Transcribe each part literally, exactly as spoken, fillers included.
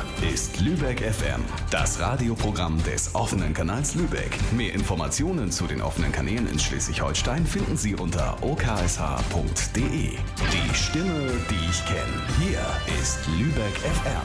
ist Lübeck F M, das Radioprogramm des offenen Kanals Lübeck. Mehr Informationen zu den offenen Kanälen in Schleswig-Holstein finden Sie unter o k s h punkt d e. Die Stimme, die ich kenne. Hier ist Lübeck F M.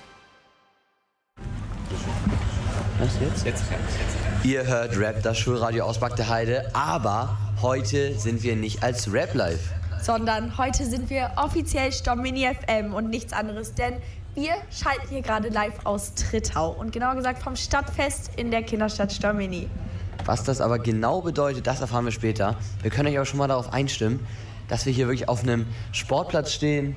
Was jetzt? Jetzt, jetzt. Ihr hört Rap, das Schulradio aus Bagdeheide, aber heute sind wir nicht als Rap live. Sondern heute sind wir offiziell Stomini F M und nichts anderes, denn wir schalten hier gerade live aus Trittau und genauer gesagt vom Stadtfest in der Kinderstadt Stomini. Was das aber genau bedeutet, das erfahren wir später. Wir können euch aber schon mal darauf einstimmen, dass wir hier wirklich auf einem Sportplatz stehen,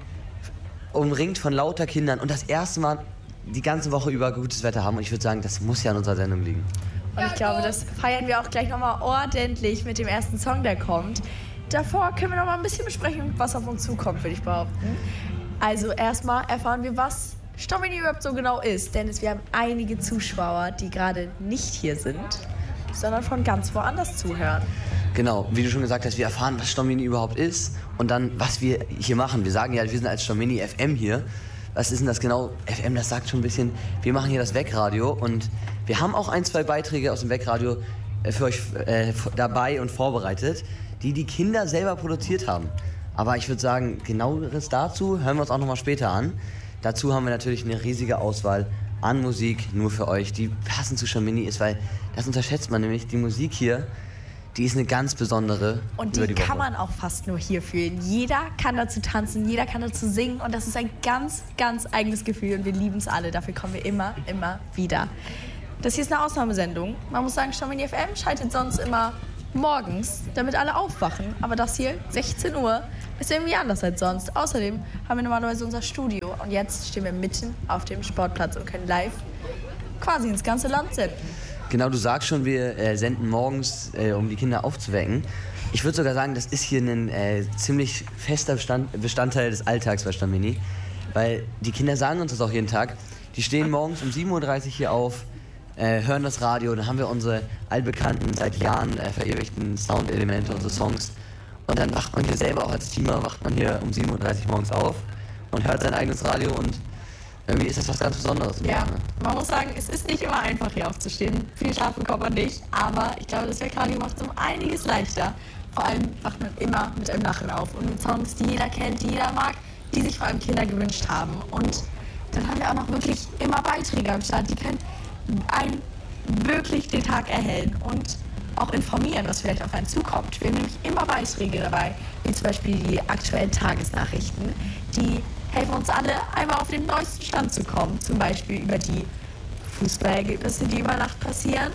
umringt von lauter Kindern und das erste Mal die ganze Woche über gutes Wetter haben. Und ich würde sagen, das muss ja an unserer Sendung liegen. Und ich glaube, das feiern wir auch gleich nochmal ordentlich mit dem ersten Song, der kommt. Davor können wir noch mal ein bisschen besprechen, was auf uns zukommt, würde ich behaupten. Also erstmal erfahren wir, was Stomini überhaupt so genau ist. Denn es, wir haben einige Zuschauer, die gerade nicht hier sind, sondern von ganz woanders zuhören. Genau, wie du schon gesagt hast, wir erfahren, was Stomini überhaupt ist und dann, was wir hier machen. Wir sagen ja, wir sind als Stomini F M hier. Was ist denn das genau? F M, das sagt schon ein bisschen, wir machen hier das Wegradio und wir haben auch ein, zwei Beiträge aus dem Wegradio für euch äh, dabei und vorbereitet, die die Kinder selber produziert haben. Aber ich würde sagen, genaueres dazu hören wir uns auch nochmal später an. Dazu haben wir natürlich eine riesige Auswahl an Musik nur für euch, die passend zu Stomini ist, weil das unterschätzt man nämlich. Die Musik hier, die ist eine ganz besondere. Und die, die kann man auch fast nur hier fühlen. Jeder kann dazu tanzen, jeder kann dazu singen und das ist ein ganz, ganz eigenes Gefühl und wir lieben es alle. Dafür kommen wir immer, immer wieder. Das hier ist eine Ausnahmesendung. Man muss sagen, Stomini F M schaltet sonst immer morgens, damit alle aufwachen. Aber das hier, sechzehn Uhr, ist irgendwie anders als sonst. Außerdem haben wir normalerweise unser Studio. Und jetzt stehen wir mitten auf dem Sportplatz und können live quasi ins ganze Land senden. Genau, du sagst schon, wir äh, senden morgens, äh, um die Kinder aufzuwecken. Ich würde sogar sagen, das ist hier ein äh, ziemlich fester Bestand, Bestandteil des Alltags bei Stomini. Weil die Kinder sagen uns das auch jeden Tag. Die stehen morgens um sieben Uhr dreißig hier auf, Äh, hören das Radio, dann haben wir unsere altbekannten, seit Jahren äh, verewigten Soundelemente, unsere Songs. Und dann wacht man hier selber auch als Teamer, wacht man hier um sieben Uhr dreißig morgens auf und hört sein eigenes Radio und irgendwie ist das was ganz Besonderes. Ja, man muss sagen, es ist nicht immer einfach hier aufzustehen. Viel schlafen kommt man nicht, aber ich glaube, das Wegradio macht es um einiges leichter. Vor allem wacht man immer mit einem Lachen auf und mit Songs, die jeder kennt, die jeder mag, die sich vor allem Kinder gewünscht haben. Und dann haben wir auch noch wirklich immer Beiträge am Start, die können einen wirklich den Tag erhellen und auch informieren, was vielleicht auf einen zukommt. Wir haben nämlich immer Beiträge dabei, wie zum Beispiel die aktuellen Tagesnachrichten, die helfen uns alle, einmal auf den neuesten Stand zu kommen, zum Beispiel über die Fußballergebnisse, die über Nacht passieren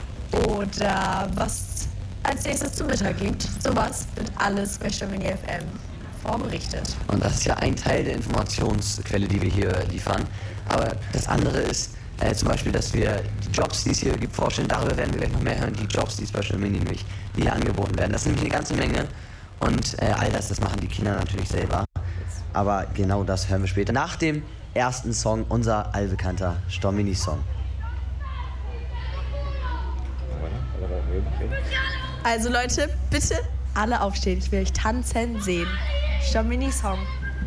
oder was als nächstes zum Mittag gibt. Sowas wird alles bei Stomini F M vorberichtet. Und das ist ja ein Teil der Informationsquelle, die wir hier liefern. Aber das andere ist, Äh, zum Beispiel, dass wir die Jobs, die es hier gibt, vorstellen. Darüber werden wir gleich noch mehr hören. Die Jobs, die es bei Stomini nämlich die hier angeboten werden. Das ist nämlich eine ganze Menge. Und äh, all das, das machen die Kinder natürlich selber. Aber genau das hören wir später. Nach dem ersten Song, unser allbekannter Stomini-Song. Also Leute, bitte alle aufstehen. Ich will euch tanzen sehen. Stomini-Song.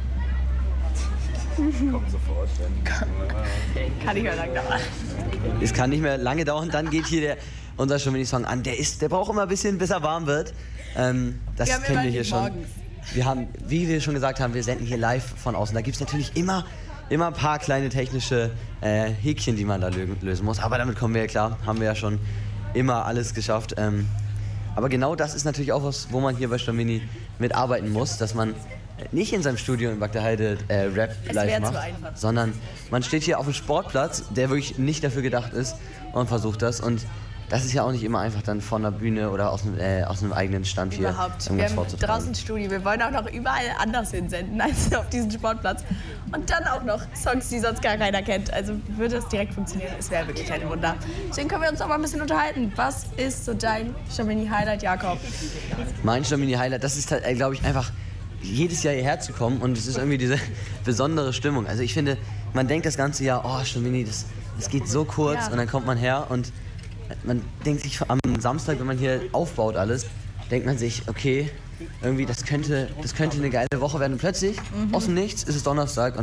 Komm sofort. Kann nicht mehr lange dauern. Es kann nicht mehr lange dauern, dann geht hier der, unser Stomini-Song an. Der, ist, der braucht immer ein bisschen, bis er warm wird. Ähm, das wir kennen wir hier schon. Morgens. Wir haben, wie wir schon gesagt haben, wir senden hier live von außen. Da gibt es natürlich immer, immer ein paar kleine technische äh, Häkchen, die man da lö- lösen muss. Aber damit kommen wir ja klar. Haben wir ja schon immer alles geschafft. Ähm, aber genau das ist natürlich auch was, wo man hier bei Stomini mitarbeiten muss, dass man nicht in seinem Studio in Bagdeheide äh, Rap Es live zu macht, einfach. sondern man steht hier auf dem Sportplatz, der wirklich nicht dafür gedacht ist und versucht das. Und das ist ja auch nicht immer einfach, dann von der Bühne oder aus einem, äh, aus einem eigenen Stand hier Überhaupt. Wir irgendwas haben vorzutragen. draußen ein Studio. Wir wollen auch noch überall anders hinsenden als auf diesen Sportplatz. Und dann auch noch Songs, die sonst gar keiner kennt. Also würde es direkt funktionieren, es wäre wirklich ein Wunder. Deswegen können wir uns auch mal ein bisschen unterhalten. Was ist so dein Stomini-Highlight, Jakob? Mein Stomini-Highlight, das ist, äh, glaube ich, einfach jedes Jahr hierher zu kommen und es ist irgendwie diese besondere Stimmung. Also ich finde, man denkt das ganze Jahr, oh Stomini, das, das geht so kurz Ja. und dann kommt man her und man denkt sich am Samstag, wenn man hier aufbaut alles, denkt man sich, okay, irgendwie das könnte, das könnte eine geile Woche werden und plötzlich, mhm. aus dem Nichts, ist es Donnerstag und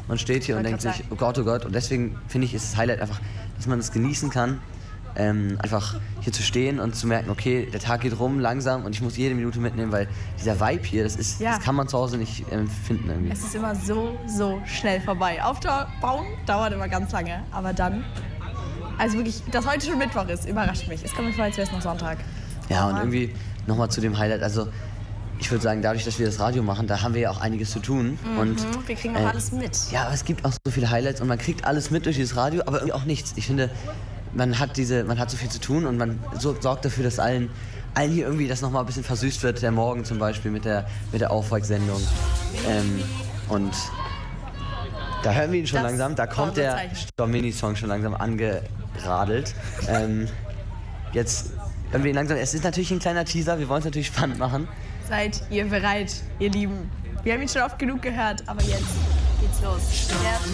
Man steht hier und denkt sich, oh Gott, oh Gott. Und deswegen finde ich, ist das Highlight einfach, dass man es genießen kann, ähm, einfach hier zu stehen und zu merken, okay, der Tag geht rum langsam und ich muss jede Minute mitnehmen, weil dieser Vibe hier, das ist, Ja. das kann man zu Hause nicht ähm, finden irgendwie. Es ist immer so, so schnell vorbei. Aufbauen dauert immer ganz lange, aber dann, also wirklich, dass heute schon Mittwoch ist, überrascht mich. Es kommt mir vor, als wäre es noch Sonntag. Ja, Oh und Mann. irgendwie nochmal zu dem Highlight, also ich würde sagen, dadurch, dass wir das Radio machen, da haben wir ja auch einiges zu tun. Mhm, Und, wir kriegen auch äh, alles mit. Ja, aber es gibt auch so viele Highlights und man kriegt alles mit durch dieses Radio, aber irgendwie auch nichts. Ich finde, man hat diese, man hat so viel zu tun und man so, sorgt dafür, dass allen, allen hier irgendwie das nochmal ein bisschen versüßt wird, der Morgen zum Beispiel mit der, mit der Aufwachsendung. Ähm, und da hören wir ihn schon Das langsam, da war kommt unser der Zeichen. Stormini-Song schon langsam angeradelt. ähm, jetzt hören wir ihn langsam, es ist natürlich ein kleiner Teaser, wir wollen es natürlich spannend machen. Seid ihr bereit, ihr Lieben? Wir haben ihn schon oft genug gehört, aber jetzt geht's los. Der